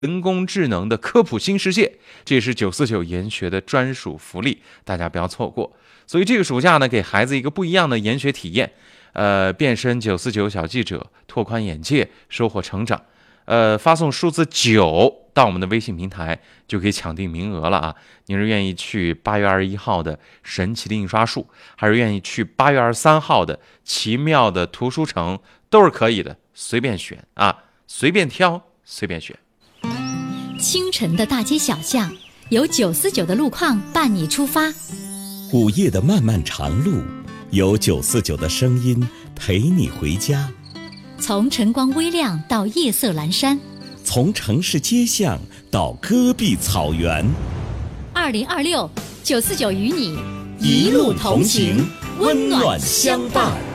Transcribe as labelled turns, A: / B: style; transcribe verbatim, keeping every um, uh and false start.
A: 人工智能的科普新世界，这也是九四九研学的专属福利，大家不要错过。所以这个暑假呢，给孩子一个不一样的研学体验，呃，变身九四九小记者，拓宽眼界，收获成长。呃，发送数字九到我们的微信平台，就可以抢定名额了啊！您是愿意去八月二十一号的神奇的印刷术，还是愿意去八月二十三号的奇妙的图书城，都是可以的，随便选啊，随便挑，随便选。
B: 清晨的大街小巷，由九四九的路况伴你出发；
C: 午夜的漫漫长路，有九四九的声音陪你回家。
B: 从晨光微亮到夜色阑珊，
C: 从城市街巷到戈壁草原。
B: 二零二六九四九与你
C: 一路同行，温暖相伴。